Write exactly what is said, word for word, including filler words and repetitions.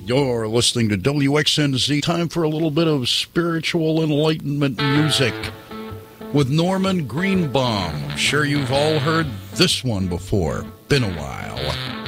You're listening to W X N Z. Time for a little bit of spiritual enlightenment music with Norman Greenbaum. I'm sure you've all heard this one before. Been a while.